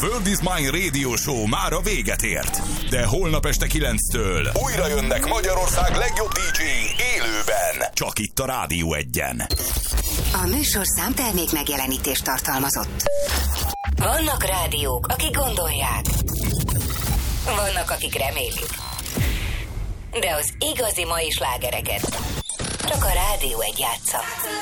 World is Mine Radio Show már a véget ért. De holnap este 9-től újra jönnek Magyarország legjobb DJ-i élőben. Csak itt a Rádió 1-en. A műsorszám termék megjelenítést tartalmazott. Vannak rádiók, akik gondolják. Vannak, akik remélik. De az igazi mai slágereket csak a Rádió 1 játsza.